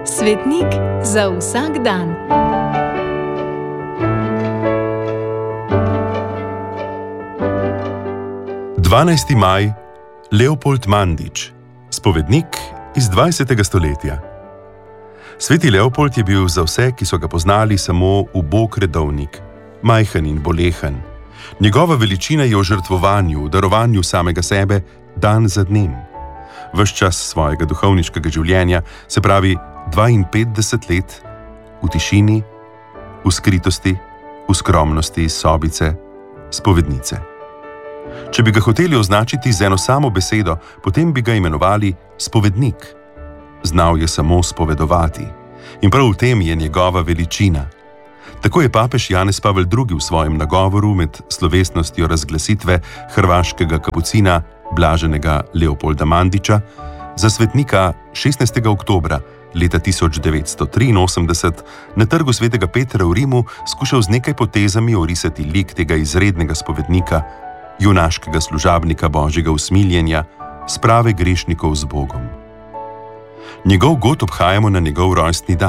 Svetnik za vsak dan. Dvanajsti maj, Leopold Mandič, spovednik iz 20. stoletja. Sveti Leopold je bil za vse, ki so ga poznali, samo ubog redovnik, majhen in bolehen. Njegova veličina je v žrtvovanju, v darovanju samega sebe, dan za dnem. Ves čas svojega duhovniškega življenja, se pravi 52 let, v tišini, v skritosti, v skromnosti sobice, spovednice. Če bi ga hoteli označiti z eno samo besedo, potem bi ga imenovali spovednik. Znal je samo spovedovati. In prav v tem je njegova veličina. Tako je papež Janez Pavel II. V svojem nagovoru med slovesnostjo razglasitve hrvaškega kapucina blaženega Leopolda Mandiča za svetnika 16. oktobra leta 1983 na trgu svetega Petra v Rimu skušal z nekaj potezami orisati lik tega izrednega spovednika, junaškega služabnika Božjega usmiljenja, sprave grešnikov z Bogom. Njegov god obhajamo na njegov rojstni dan.